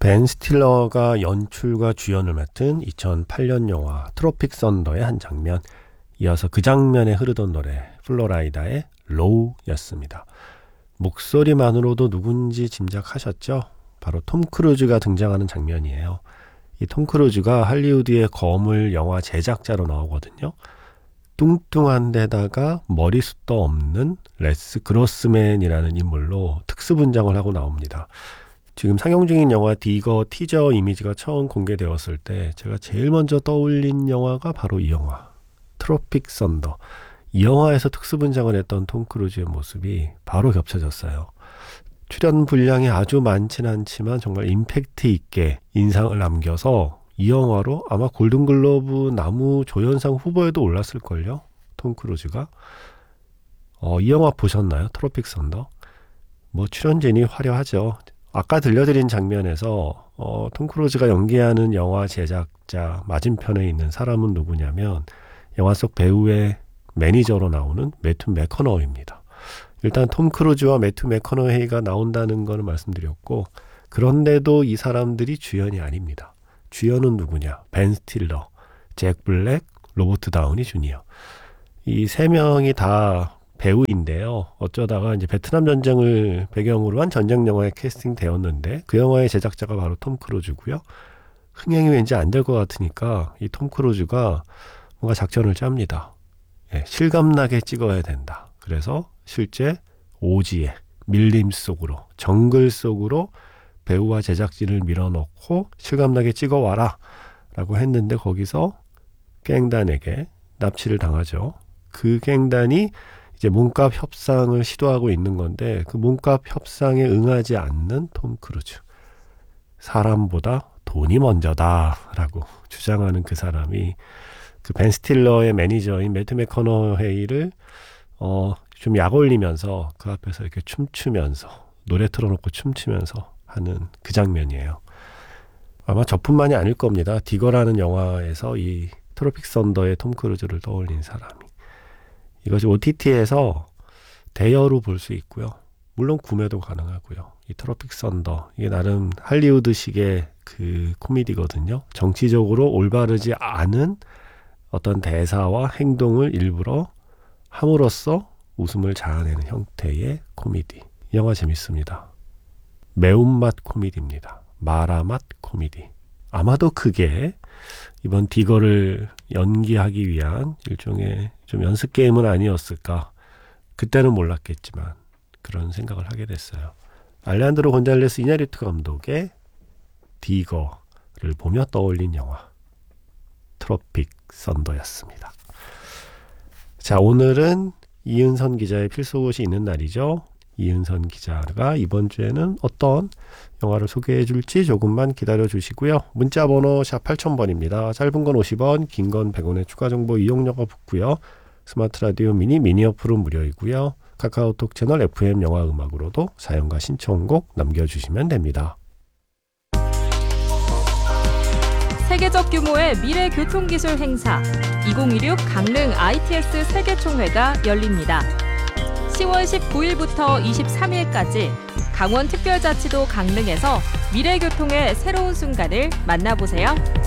벤 스틸러가 연출과 주연을 맡은 2008년 영화 트로픽 선더의 한 장면, 이어서 그 장면에 흐르던 노래 플로라이다의 로우였습니다. 목소리만으로도 누군지 짐작하셨죠? 바로 톰 크루즈가 등장하는 장면이에요. 이 톰 크루즈가 할리우드의 거물 영화 제작자로 나오거든요. 뚱뚱한 데다가 머리숱도 없는 레스 그로스맨이라는 인물로 특수분장을 하고 나옵니다. 지금 상영 중인 영화 디거 티저 이미지가 처음 공개되었을 때 제가 제일 먼저 떠올린 영화가 바로 이 영화, 트로픽 선더. 이 영화에서 특수분장을 했던 톰 크루즈의 모습이 바로 겹쳐졌어요. 출연 분량이 아주 많진 않지만 정말 임팩트 있게 인상을 남겨서 이 영화로 아마 골든글로브 나무 조연상 후보에도 올랐을걸요? 톰 크루즈가. 이 영화 보셨나요? 트로픽 선더? 출연진이 화려하죠. 아까 들려드린 장면에서 톰 크루즈가 연기하는 영화 제작자 맞은편에 있는 사람은 누구냐면 영화 속 배우의 매니저로 나오는 매튜 맥커너히입니다. 일단 톰 크루즈와 매튜 맥커너히가 나온다는 거는 말씀드렸고, 그런데도 이 사람들이 주연이 아닙니다. 주연은 누구냐? 벤 스틸러, 잭 블랙, 로버트 다우니 주니어. 이 세 명이 다 배우인데요. 어쩌다가 이제 베트남 전쟁을 배경으로 한 전쟁 영화에 캐스팅되었는데 그 영화의 제작자가 바로 톰 크루즈고요. 흥행이 왠지 안 될 것 같으니까 이 톰 크루즈가 뭔가 작전을 짭니다. 실감나게 찍어야 된다. 그래서 실제 오지에 밀림 속으로, 정글 속으로 배우와 제작진을 밀어넣고 실감나게 찍어와라 라고 했는데 거기서 갱단에게 납치를 당하죠. 그 갱단이 이제 몸값 협상을 시도하고 있는 건데 그 몸값 협상에 응하지 않는 톰 크루즈. 사람보다 돈이 먼저다 라고 주장하는 그 사람이 그 벤 스틸러의 매니저인 매튜 맥커너헤이를 좀 약올리면서 그 앞에서 이렇게 춤추면서 노래 틀어놓고 춤추면서 하는 그 장면이에요. 아마 저뿐만이 아닐 겁니다. 디거라는 영화에서 이 트로픽 선더의 톰 크루즈를 떠올린 사람이. 이것이 OTT에서 대여로 볼 수 있고요. 물론 구매도 가능하고요. 이 트로픽 선더, 이게 나름 할리우드식의 그 코미디거든요. 정치적으로 올바르지 않은 어떤 대사와 행동을 일부러 함으로써 웃음을 자아내는 형태의 코미디. 이 영화 재밌습니다. 매운맛 코미디입니다. 마라맛 코미디. 아마도 그게 이번 디거를 연기하기 위한 일종의 좀 연습 게임은 아니었을까. 그때는 몰랐겠지만 그런 생각을 하게 됐어요. 알레한드로 곤잘레스 이냐리투 감독의 디거를 보며 떠올린 영화 트로픽 선더였습니다. 자, 오늘은 이은선 기자의 필수곳이 있는 날이죠. 이은선 기자가 이번 주에는 어떤 영화를 소개해 줄지 조금만 기다려 주시고요. 문자 번호 샵 8000번입니다. 짧은 건 50원, 긴 건 100원의 추가 정보 이용료가 붙고요. 스마트 라디오 미니 어플은 무료이고요. 카카오톡 채널 FM 영화 음악으로도 사연과 신청곡 남겨주시면 됩니다. 세계적 규모의 미래 교통기술 행사 2016 강릉 ITS 세계총회가 열립니다. 10월 19일부터 23일까지 강원특별자치도 강릉에서 미래교통의 새로운 순간을 만나보세요.